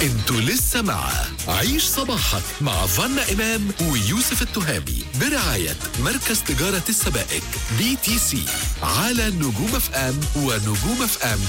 انتوا لسه مع عيش صباحك مع فانا إمام ويوسف التهامي برعاية مركز تجارة السبائك BTC على نجوم اف ام ونجوم اف ام